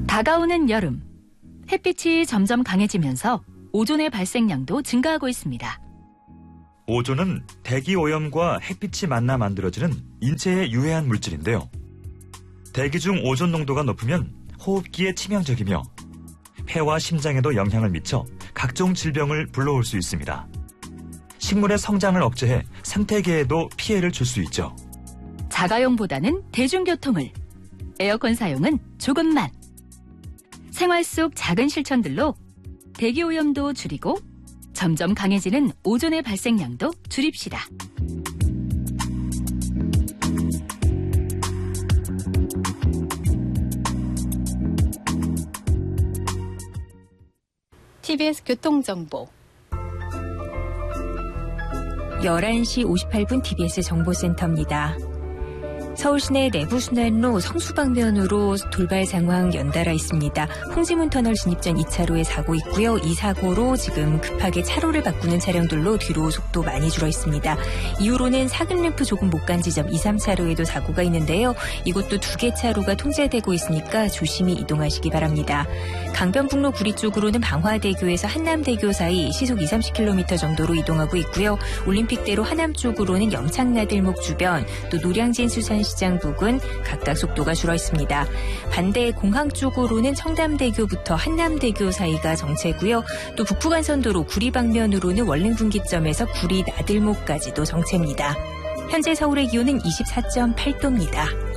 다가오는 여름, 햇빛이 점점 강해지면서 오존의 발생량도 증가하고 있습니다. 오존은 대기 오염과 햇빛이 만나 만들어지는 인체에 유해한 물질인데요. 대기 중 오존 농도가 높으면 호흡기에 치명적이며 폐와 심장에도 영향을 미쳐 각종 질병을 불러올 수 있습니다. 식물의 성장을 억제해 생태계에도 피해를 줄 수 있죠. 자가용보다는 대중교통을, 에어컨 사용은 조금만. 생활 속 작은 실천들로 대기오염도 줄이고 점점 강해지는 오존의 발생량도 줄입시다. TBS 교통정보 11시 58분 TBS 정보센터입니다. 서울시내 내부순환로 성수방면으로 돌발 상황 연달아 있습니다. 홍지문 터널 진입 전 2차로에 사고 있고요. 이 사고로 지금 급하게 차로를 바꾸는 차량들로 뒤로 속도 많이 줄어 있습니다. 이후로는 사근램프 조금 못 간 지점 2, 3차로에도 사고가 있는데요. 이곳도 2개 차로가 통제되고 있으니까 조심히 이동하시기 바랍니다. 강변북로 구리 쪽으로는 방화대교에서 한남대교 사이 시속 20-30km 정도로 이동하고 있고요. 올림픽대로 하남 쪽으로는 염창나들목 주변, 또 노량진 수산시장 부근 각각 속도가 줄어 있습니다. 반대 공항 쪽으로는 청담대교부터 한남대교 사이가 정체고요. 또 북부간선도로 구리 방면으로는 원릉분기점에서 구리 나들목까지도 정체입니다. 현재 서울의 기온은 24.8도입니다.